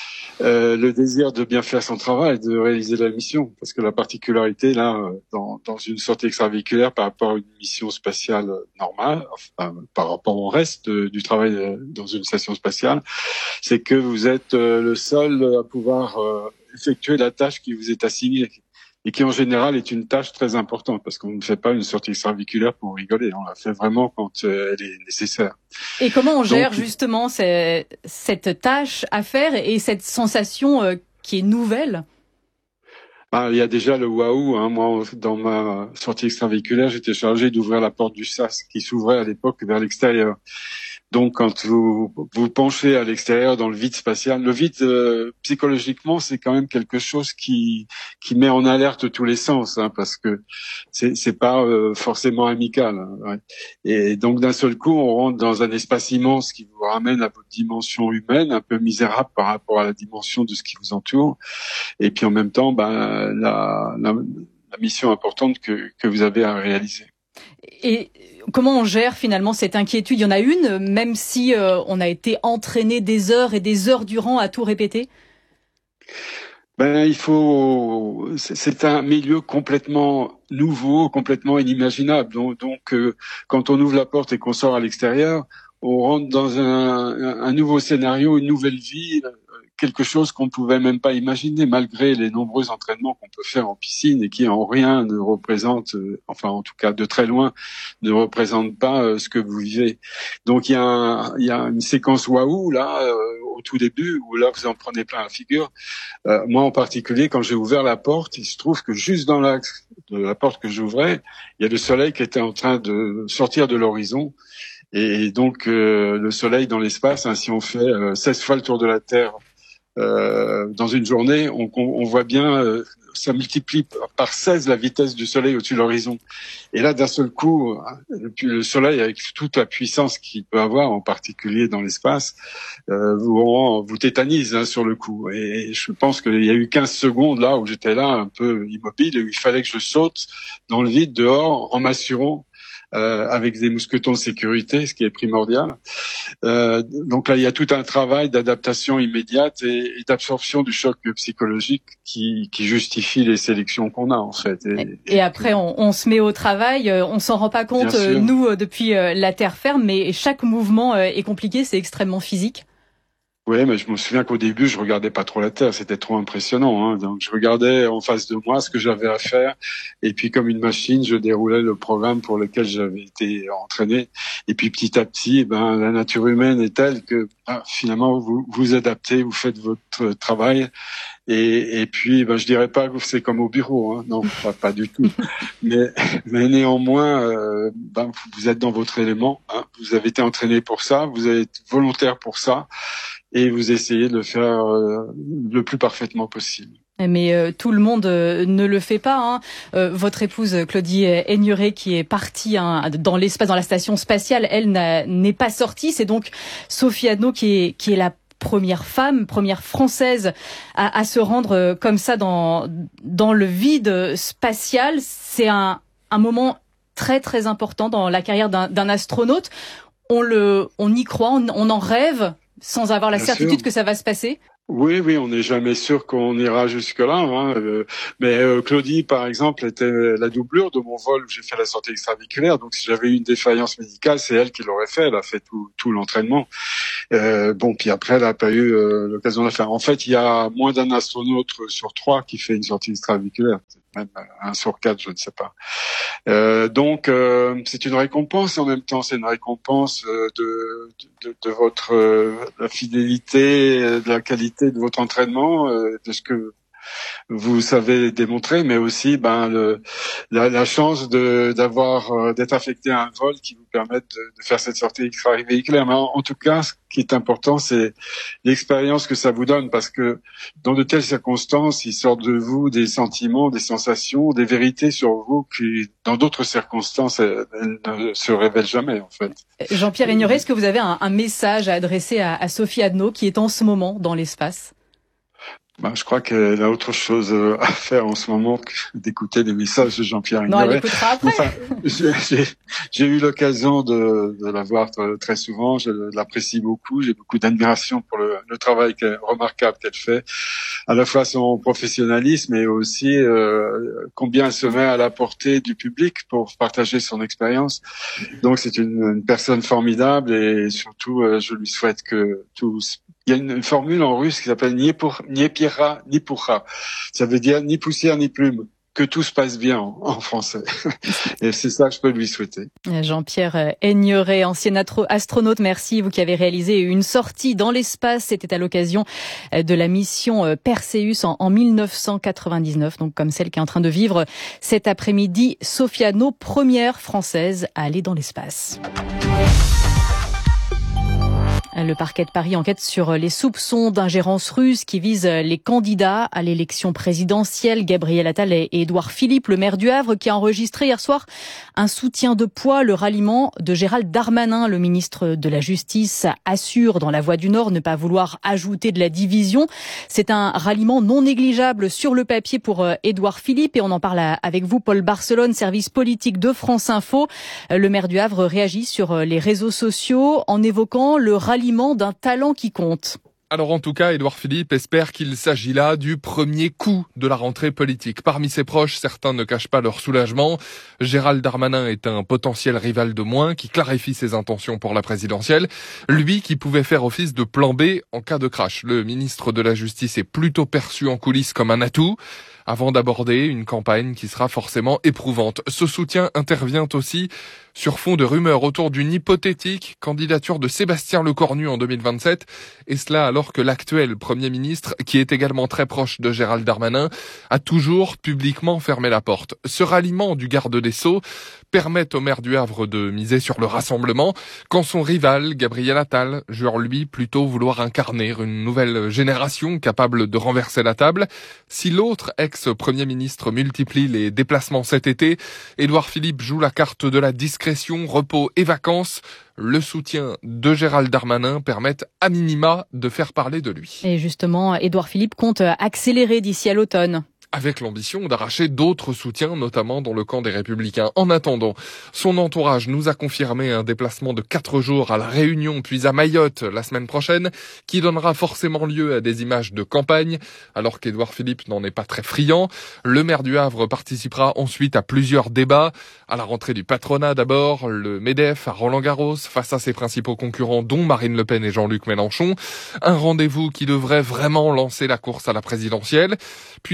H: le désir de bien faire son travail, de réaliser la mission, parce que la particularité là, dans une sortie extravéhiculaire par rapport à une mission spatiale normale, enfin, par rapport au reste du travail dans une station spatiale, c'est que vous êtes le seul à pouvoir effectuer la tâche qui vous est assignée et qui en général est une tâche très importante parce qu'on ne fait pas une sortie extravéhiculaire pour rigoler, on la fait vraiment quand elle est nécessaire.
C: Et comment on gère justement cette tâche à faire et cette sensation qui est nouvelle?
H: Il y a déjà le waouh, hein. Moi, dans ma sortie extravéhiculaire, j'étais chargé d'ouvrir la porte du SAS qui s'ouvrait à l'époque vers l'extérieur. Donc, quand vous penchez à l'extérieur dans le vide spatial, le vide psychologiquement, c'est quand même quelque chose qui met en alerte tous les sens, hein, parce que c'est pas forcément amical. Hein, ouais. Et donc, d'un seul coup, on rentre dans un espace immense qui vous ramène à votre dimension humaine, un peu misérable par rapport à la dimension de ce qui vous entoure. Et puis, en même temps, la mission importante que vous avez à réaliser.
C: Et comment on gère finalement cette inquiétude? Il y en a une, même si on a été entraîné des heures et des heures durant à tout répéter?
H: C'est un milieu complètement nouveau, complètement inimaginable. Donc, quand on ouvre la porte et qu'on sort à l'extérieur, on rentre dans un nouveau scénario, une nouvelle vie, quelque chose qu'on ne pouvait même pas imaginer, malgré les nombreux entraînements qu'on peut faire en piscine et qui en rien ne représentent, enfin en tout cas de très loin, ne représentent pas ce que vous vivez. Donc il y a une séquence waouh là au tout début où là vous en prenez plein la figure. Moi en particulier, quand j'ai ouvert la porte, il se trouve que juste dans l'axe de la porte que j'ouvrais, il y a le soleil qui était en train de sortir de l'horizon. Et donc le soleil dans l'espace, hein, si on fait 16 fois le tour de la Terre dans une journée, on voit bien, ça multiplie par 16 la vitesse du soleil au-dessus de l'horizon. Et là, d'un seul coup, le soleil, avec toute la puissance qu'il peut avoir, en particulier dans l'espace, vous tétanise, hein, sur le coup. Et je pense qu'il y a eu 15 secondes là où j'étais là un peu immobile et où il fallait que je saute dans le vide dehors en m'assurant avec des mousquetons de sécurité, ce qui est primordial. Donc là, il y a tout un travail d'adaptation immédiate et d'absorption du choc psychologique qui justifie les sélections qu'on a en fait.
C: Et après, on se met au travail. On s'en rend pas compte, nous, depuis la terre ferme, mais chaque mouvement est compliqué, c'est extrêmement physique.
H: Oui, mais je me souviens qu'au début, je regardais pas trop la Terre, c'était trop impressionnant, hein. Donc, je regardais en face de moi ce que j'avais à faire, et puis comme une machine, je déroulais le programme pour lequel j'avais été entraîné. Et puis petit à petit, la nature humaine est telle que finalement vous vous adaptez, vous faites votre travail. Et puis, je dirais pas que c'est comme au bureau, hein. Non, pas du tout. Mais néanmoins, vous êtes dans votre élément. Hein. Vous avez été entraîné pour ça, vous êtes volontaire pour ça, et vous essayez de le faire le plus parfaitement possible.
C: Mais tout le monde ne le fait pas. Hein. Votre épouse Claudie Aigneret, qui est partie dans l'espace, dans la station spatiale, elle n'est pas sortie. C'est donc Sophie Adno qui est la première française à se rendre comme ça dans le vide spatial. C'est un moment très très important dans la carrière d'un astronaute. On y croit, on en rêve sans avoir la certitude que ça va se passer.
H: Oui, on n'est jamais sûr qu'on ira jusque-là. Hein. Mais Claudie, par exemple, était la doublure de mon vol où j'ai fait la sortie extravéhiculaire. Donc, si j'avais eu une défaillance médicale, c'est elle qui l'aurait fait. Elle a fait tout l'entraînement. Puis après, elle n'a pas eu l'occasion de la faire. En fait, il y a moins d'un astronaute sur 3 qui fait une sortie extravéhiculaire. Même 1 sur 4, je ne sais pas. Donc, c'est une récompense. En même temps, c'est une récompense de votre la fidélité, de la qualité de votre entraînement, de ce que vous savez démontrer, mais aussi la chance d'être affecté à un vol qui vous permette de faire cette sortie extravéhiculaire. Mais en tout cas, ce qui est important, c'est l'expérience que ça vous donne, parce que dans de telles circonstances, il sort de vous des sentiments, des sensations, des vérités sur vous qui, dans d'autres circonstances, elles ne se révèlent jamais, en fait.
C: Jean-Pierre Aigneret, est-ce que vous avez un message à adresser à Sophie Adno, qui est en ce moment dans l'espace?
H: Je crois qu'elle a autre chose à faire en ce moment que d'écouter les messages de Jean-Pierre Aigneret.
C: Non, elle écoutera après.
H: Enfin, j'ai eu l'occasion de la voir très souvent. Je l'apprécie beaucoup. J'ai beaucoup d'admiration pour le travail remarquable qu'elle fait, à la fois son professionnalisme et aussi combien elle se met à la portée du public pour partager son expérience. Donc, c'est une personne formidable, et surtout, je lui souhaite que tous. Il y a une formule en russe qui s'appelle ni pira, ni pourra. Ça veut dire ni poussière, ni plume. Que tout se passe bien en français. Et c'est ça que je peux lui souhaiter.
C: Jean-Pierre Aigneret, ancien astronaute, merci. Vous qui avez réalisé une sortie dans l'espace, c'était à l'occasion de la mission Perseus en 1999, donc comme celle qui est en train de vivre cet après-midi. Sophie Adno, première française à aller dans l'espace. Le parquet de Paris enquête sur les soupçons d'ingérence russe qui visent les candidats à l'élection présidentielle. Gabriel Attal et Édouard Philippe, le maire du Havre, qui a enregistré hier soir un soutien de poids, le ralliement de Gérald Darmanin. Le ministre de la Justice assure dans La Voix du Nord ne pas vouloir ajouter de la division. C'est un ralliement non négligeable sur le papier pour Édouard Philippe, et on en parle avec vous, Paul Barcelone, service politique de France Info. Le maire du Havre réagit sur les réseaux sociaux en évoquant le ralliement d'un talent qui compte.
K: Alors en tout cas, Édouard Philippe espère qu'il s'agit là du premier coup de la rentrée politique. Parmi ses proches, certains ne cachent pas leur soulagement. Gérald Darmanin est un potentiel rival de moins qui clarifie ses intentions pour la présidentielle. Lui qui pouvait faire office de plan B en cas de crash. Le ministre de la Justice est plutôt perçu en coulisses comme un atout, avant d'aborder une campagne qui sera forcément éprouvante. Ce soutien intervient aussi sur fond de rumeurs autour d'une hypothétique candidature de Sébastien Lecornu en 2027, et cela alors que l'actuel Premier ministre, qui est également très proche de Gérald Darmanin, a toujours publiquement fermé la porte. Ce ralliement du garde des Sceaux permet au maire du Havre de miser sur le rassemblement, quand son rival, Gabriel Attal, jure lui plutôt vouloir incarner une nouvelle génération capable de renverser la table. Si l'autre ex-Premier ministre multiplie les déplacements cet été, Édouard Philippe joue la carte de la discrétion, repos et vacances. Le soutien de Gérald Darmanin permet à minima de faire parler de lui.
C: Et justement, Édouard Philippe compte accélérer d'ici à l'automne,
K: avec l'ambition d'arracher d'autres soutiens, notamment dans le camp des Républicains. En attendant, son entourage nous a confirmé un déplacement de 4 jours à La Réunion, puis à Mayotte la semaine prochaine, qui donnera forcément lieu à des images de campagne, alors qu'Édouard Philippe n'en est pas très friand. Le maire du Havre participera ensuite à plusieurs débats, à la rentrée du patronat d'abord, le MEDEF à Roland-Garros, face à ses principaux concurrents, dont Marine Le Pen et Jean-Luc Mélenchon. Un rendez-vous qui devrait vraiment lancer la course à la présidentielle, puis encore à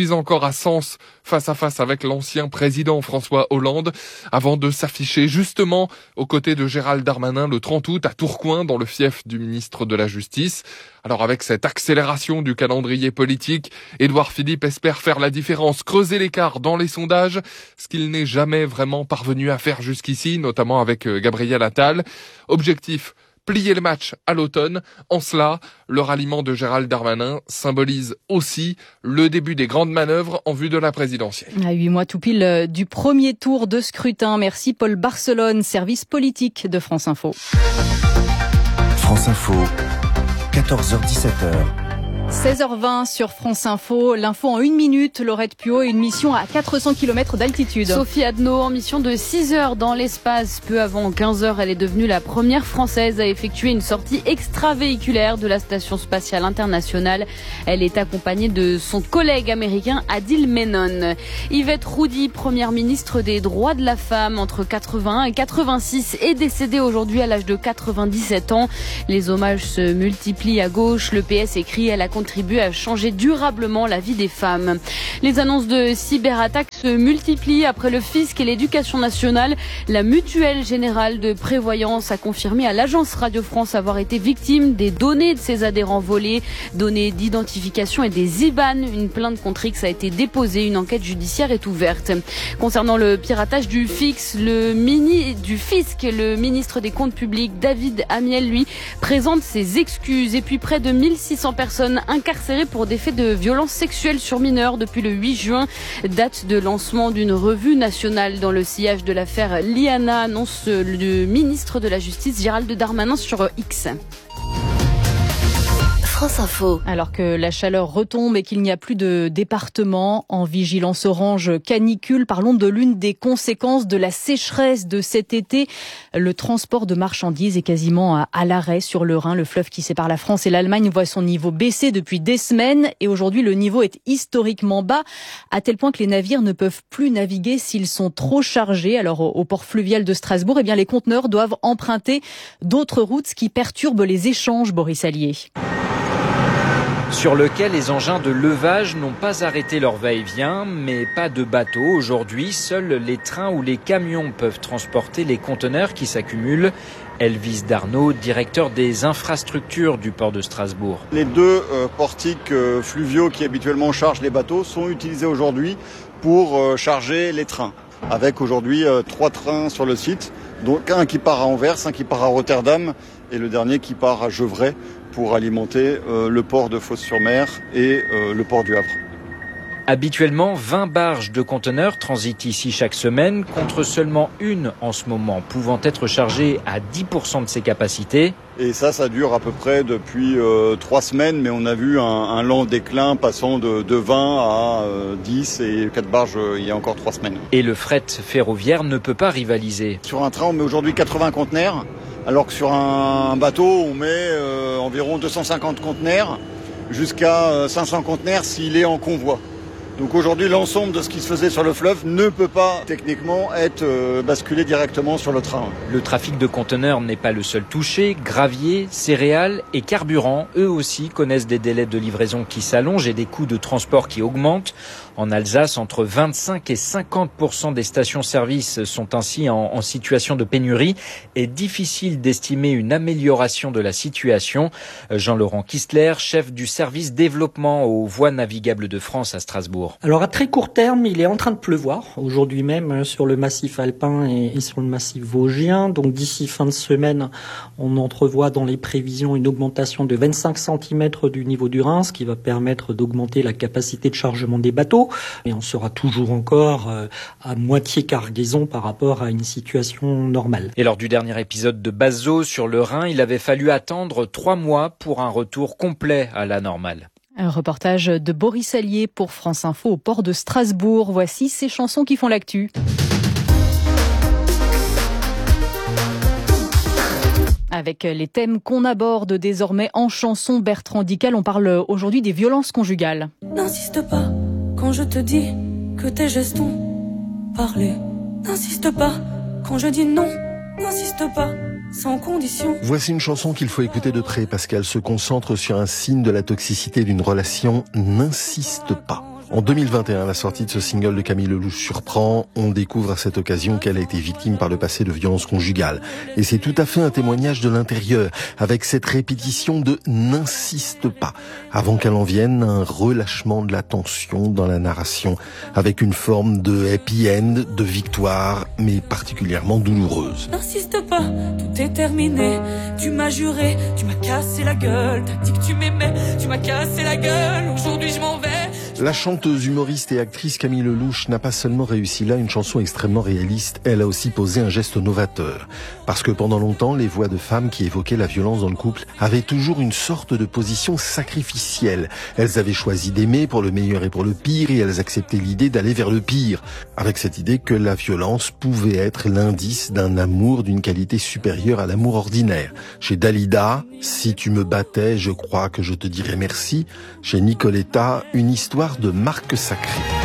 K: à Sens face à face avec l'ancien président François Hollande avant de s'afficher justement aux côtés de Gérald Darmanin le 30 août à Tourcoing dans le fief du ministre de la Justice. Alors avec cette accélération du calendrier politique, Édouard Philippe espère faire la différence, creuser l'écart dans les sondages, ce qu'il n'est jamais vraiment parvenu à faire jusqu'ici, notamment avec Gabriel Attal. Objectif, plier le match à l'automne. En cela, le ralliement de Gérald Darmanin symbolise aussi le début des grandes manœuvres en vue de la présidentielle.
C: À 8 mois tout pile du premier tour de scrutin. Merci Paul Barcelone, service politique de France Info.
L: France Info, 14h-17h.
C: 16h20 sur France Info, l'info en 1 minute, Laurette Puot, une mission à 400 km d'altitude.
X: Sophie Adno en mission de 6 heures dans l'espace. Peu avant 15 heures, elle est devenue la première Française à effectuer une sortie extravéhiculaire de la Station Spatiale Internationale. Elle est accompagnée de son collègue américain Adil Menon. Yvette Roudy, première ministre des droits de la femme entre 81 et 86, est décédée aujourd'hui à l'âge de 97 ans. Les hommages se multiplient à gauche. Le PS écrit, elle a contribué à changer durablement la vie des femmes. Les annonces de cyberattaques se multiplient après le fisc et l'éducation nationale. La Mutuelle Générale de Prévoyance a confirmé à l'agence Radio France avoir été victime des données de ses adhérents volées, données d'identification et des IBAN. Une plainte contre X a été déposée. Une enquête judiciaire est ouverte. Concernant le piratage du fisc, le ministre des Comptes publics, David Amiel, lui, présente ses excuses. Et puis près de 1600 personnes incarcérées pour des faits de violences sexuelles sur mineurs depuis le 8 juin, date de lancement d'une revue nationale dans le sillage de l'affaire Liana, annonce le ministre de la Justice Gérald Darmanin sur X.
D: France Info.
C: Alors que la chaleur retombe et qu'il n'y a plus de département en vigilance orange canicule, parlons de l'une des conséquences de la sécheresse de cet été. Le transport de marchandises est quasiment à l'arrêt sur le Rhin. Le fleuve qui sépare la France et l'Allemagne voit son niveau baisser depuis des semaines et aujourd'hui le niveau est historiquement bas à tel point que les navires ne peuvent plus naviguer s'ils sont trop chargés. Alors au port fluvial de Strasbourg, eh bien les conteneurs doivent emprunter d'autres routes, ce qui perturbe les échanges, Boris Allier.
M: Sur lequel les engins de levage n'ont pas arrêté leur va-et-vient, mais pas de bateaux. Aujourd'hui, seuls les trains ou les camions peuvent transporter les conteneurs qui s'accumulent. Elvis Darnaud, directeur des infrastructures du port de Strasbourg.
N: Les deux portiques fluviaux qui habituellement chargent les bateaux sont utilisés aujourd'hui pour charger les trains. Avec aujourd'hui 3 trains sur le site, donc un qui part à Anvers, un qui part à Rotterdam et le dernier qui part à Gevrey pour alimenter le port de Fos-sur-Mer et le port du Havre.
M: Habituellement, 20 barges de conteneurs transitent ici chaque semaine, contre seulement une en ce moment, pouvant être chargée à 10% de ses capacités.
N: Et ça dure à peu près depuis 3 semaines, mais on a vu un lent déclin passant de 20 à 10 et 4 barges il y a encore 3 semaines.
M: Et le fret ferroviaire ne peut pas rivaliser.
N: Sur un train, on met aujourd'hui 80 conteneurs, alors que sur un bateau, on met environ 250 conteneurs, jusqu'à 500 conteneurs s'il est en convoi. Donc aujourd'hui, l'ensemble de ce qui se faisait sur le fleuve ne peut pas techniquement être basculé directement sur le train.
M: Le trafic de conteneurs n'est pas le seul touché. Gravier, céréales et carburant, eux aussi, connaissent des délais de livraison qui s'allongent et des coûts de transport qui augmentent. En Alsace, entre 25 et 50% des stations-service sont ainsi en situation de pénurie et difficile d'estimer une amélioration de la situation. Jean-Laurent Kistler, chef du service développement aux voies navigables de France à Strasbourg.
O: Alors à très court terme, il est en train de pleuvoir, aujourd'hui même sur le massif alpin et sur le massif vosgien. Donc d'ici fin de semaine, on entrevoit dans les prévisions une augmentation de 25 cm du niveau du Rhin, ce qui va permettre d'augmenter la capacité de chargement des bateaux. Et on sera toujours encore à moitié cargaison par rapport à une situation normale.
M: Et lors du dernier épisode de basse eau sur le Rhin, il avait fallu attendre 3 mois pour un retour complet à la normale.
C: Un reportage de Boris Allier pour France Info au port de Strasbourg. Voici ces chansons qui font l'actu. Avec les thèmes qu'on aborde désormais en chanson, Bertrand Dical, on parle aujourd'hui des violences conjugales.
P: N'insiste pas quand je te dis que tes gestes ont parlé. N'insiste pas quand je dis non. N'insiste pas sans condition.
Q: Voici une chanson qu'il faut écouter de près parce qu'elle se concentre sur un signe de la toxicité d'une relation. N'insiste pas. En 2021, la sortie de ce single de Camille Lelouch surprend. On découvre à cette occasion qu'elle a été victime par le passé de violences conjugales. Et c'est tout à fait un témoignage de l'intérieur, avec cette répétition de « n'insiste pas », avant qu'elle en vienne un relâchement de la tension dans la narration, avec une forme de happy end, de victoire, mais particulièrement douloureuse.
P: N'insiste pas, tout est terminé. Tu m'as juré, tu m'as cassé la gueule. T'as dit que tu m'aimais, tu m'as cassé la gueule. Aujourd'hui je m'en vais.
Q: La chanteuse, humoriste et actrice Camille Lelouch n'a pas seulement réussi là une chanson extrêmement réaliste, elle a aussi posé un geste novateur. Parce que pendant longtemps, les voix de femmes qui évoquaient la violence dans le couple avaient toujours une sorte de position sacrificielle. Elles avaient choisi d'aimer pour le meilleur et pour le pire, et elles acceptaient l'idée d'aller vers le pire, avec cette idée que la violence pouvait être l'indice d'un amour d'une qualité supérieure à l'amour ordinaire. Chez Dalida, « Si tu me battais, je crois que je te dirais merci ». Chez Nicoletta, une histoire de marque sacrée.